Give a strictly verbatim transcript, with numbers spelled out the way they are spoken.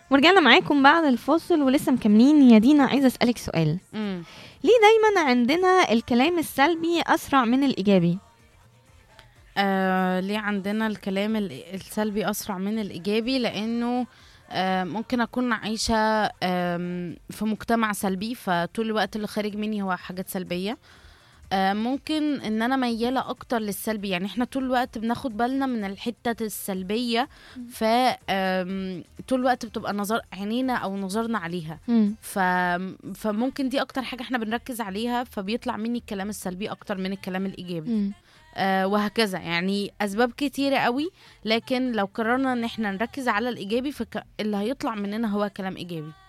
ورجعنا معاكم بعد الفاصل ولسه مكملين. يا دينا، عايزة أسألك سؤال. امم ليه دايما عندنا الكلام السلبي أسرع من الإيجابي؟ آه ليه عندنا الكلام ال- السلبي أسرع من الإيجابي؟ لأنه آه ممكن أكون عايشة آم، في مجتمع سلبي، فطول الوقت اللي خارج مني هو حاجات سلبية. آه ممكن ان انا ميالة اكتر للسلبي، يعني احنا طول الوقت بناخد بالنا من الحتة السلبية. ف آم، طول الوقت بتبقى نظر عينينا او نظرنا عليها. مم. ف... فممكن دي اكتر حاجة احنا بنركز عليها، فبيطلع مني الكلام السلبي اكتر من الكلام الايجابي. مم. آه وهكذا، يعني اسباب كتيرة قوي. لكن لو قررنا ان احنا نركز على الايجابي، فاللي هيطلع مننا هو كلام ايجابي.